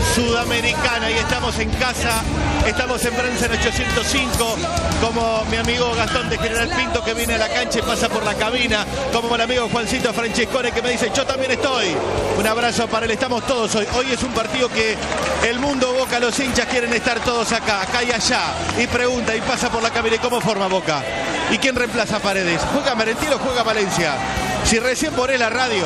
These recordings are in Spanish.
Sudamericana y estamos en casa, estamos en Bransen 805, como mi amigo Gastón de General Pinto que viene a la cancha y pasa por la cabina, como el amigo Juancito Francescone que me dice yo también estoy. Un abrazo para él, estamos todos hoy. Hoy es un partido que el mundo Boca, los hinchas quieren estar todos acá y allá, y pregunta y pasa por la cabina, ¿y cómo forma Boca? ¿Y quién reemplaza a Paredes? ¿Juega Merentiel o juega Valencia? Si recién ponés la radio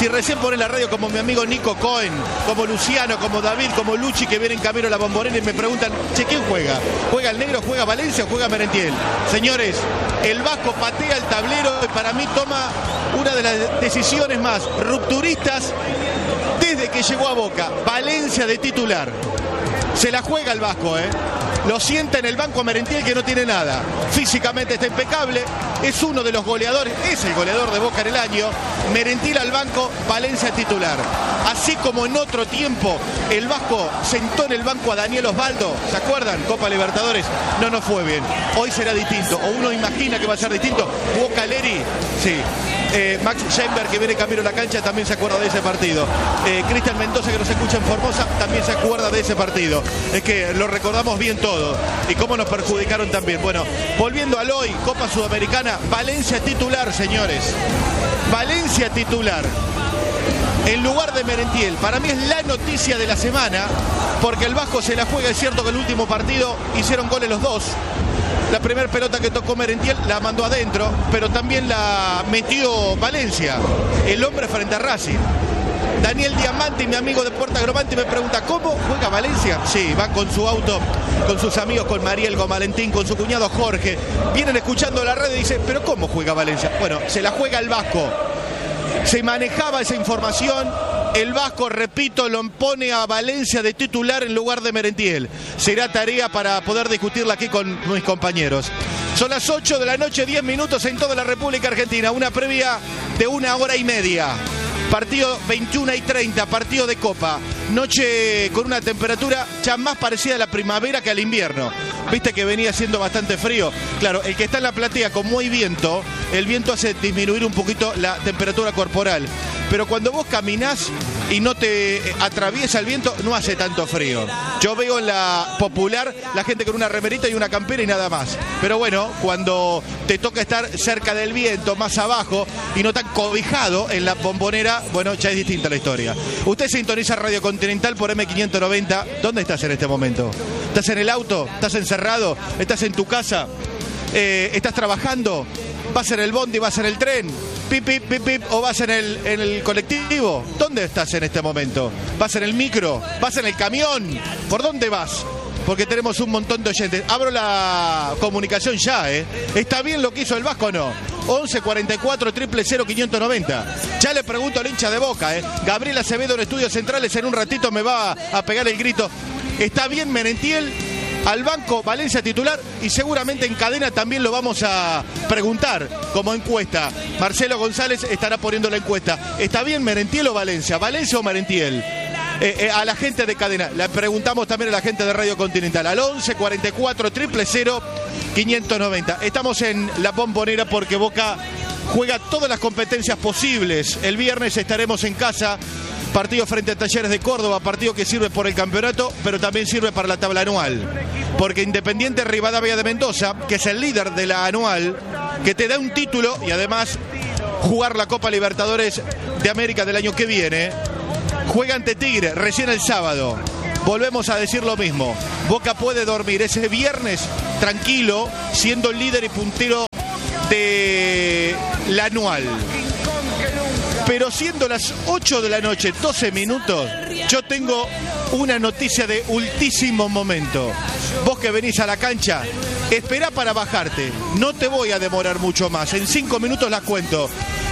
como mi amigo Nico Cohen, como Luciano, como David, como Luchi que vienen camino a la Bombonera y me preguntan, che, ¿quién juega? ¿Juega el negro, juega Valencia o juega Merentiel? Señores, el Vasco patea el tablero y para mí toma una de las decisiones más rupturistas desde que llegó a Boca. Valencia de titular. Se la juega el Vasco, Lo sienta en el banco a Merentiel que no tiene nada. Físicamente está impecable. Es uno de los goleadores. Es el goleador de Boca en el año. Merentiel al banco, Valencia titular. Así como en otro tiempo el Vasco sentó en el banco a Daniel Osvaldo. ¿Se acuerdan? Copa Libertadores. No fue bien. Hoy será distinto. O uno imagina que va a ser distinto. Boca Leri. Sí. Max Schemberg que viene camino a la cancha también se acuerda de ese partido. Cristian Mendoza que nos escucha en Formosa también se acuerda de ese partido. Es que lo recordamos bien todo y cómo nos perjudicaron también. Bueno, volviendo al hoy, Copa Sudamericana, Valencia titular, señores. Valencia titular en lugar de Merentiel. Para mí es la noticia de la semana porque el Vasco se la juega. Es cierto que en el último partido hicieron goles los dos. La primera pelota que tocó Merentiel la mandó adentro, pero también la metió Valencia, el hombre frente a Racing. Daniel Diamante, mi amigo de Puerta Gromante, me pregunta, ¿cómo juega Valencia? Sí, va con su auto, con sus amigos, con Mariel, con Valentín, con su cuñado Jorge. Vienen escuchando la radio y dicen, ¿pero cómo juega Valencia? Bueno, se la juega el Vasco. Se manejaba esa información. El Vasco, repito, lo pone a Valencia de titular en lugar de Merentiel. Será tarea para poder discutirla aquí con mis compañeros. Son las 8 de la noche, 10 minutos en toda la República Argentina. Una previa de 1 hora y media. Partido 21:30, partido de Copa. Noche con una temperatura ya más parecida a la primavera que al invierno. Viste que venía siendo bastante frío. Claro, el que está en la platea, como hay viento, el viento hace disminuir un poquito la temperatura corporal. Pero cuando vos caminás y no te atraviesa el viento, no hace tanto frío. Yo veo en la popular la gente con una remerita y una campera y nada más. Pero bueno, cuando te toca estar cerca del viento, más abajo, y no tan cobijado en la Bombonera, bueno, ya es distinta la historia. Usted sintoniza Radio Continental por M590. ¿Dónde estás en este momento? ¿Estás en el auto? ¿Estás encerrado? ¿Estás en tu casa? ¿Estás trabajando? ¿Vas en el bondi? ¿Vas en el tren? Pip, pip, pip, pip, o vas en el colectivo. ¿Dónde estás en este momento? ¿Vas en el micro? ¿Vas en el camión? ¿Por dónde vas? Porque tenemos un montón de oyentes. Abro la comunicación ya, ¿Está bien lo que hizo el Vasco o no? 11 44 000 590. Ya le pregunto al hincha de Boca, Gabriel Acevedo en Estudios Centrales en un ratito me va a pegar el grito. ¿Está bien Merentiel? Al banco, Valencia titular, y seguramente en cadena también lo vamos a preguntar como encuesta. Marcelo González estará poniendo la encuesta. ¿Está bien Merentiel o Valencia? ¿Valencia o Merentiel? A la gente de cadena. Le preguntamos también a la gente de Radio Continental. Al 11 44 000 590. Estamos en la Bombonera porque Boca juega todas las competencias posibles. El viernes estaremos en casa. Partido frente a Talleres de Córdoba, partido que sirve por el campeonato, pero también sirve para la tabla anual. Porque Independiente Rivadavia de Mendoza, que es el líder de la anual, que te da un título y además jugar la Copa Libertadores de América del año que viene, juega ante Tigre recién el sábado. Volvemos a decir lo mismo. Boca puede dormir ese viernes tranquilo, siendo el líder y puntero de la anual. Pero siendo las 8 de la noche, 12 minutos, yo tengo una noticia de ultísimo momento. Vos que venís a la cancha, esperá para bajarte. No te voy a demorar mucho más. En 5 minutos las cuento.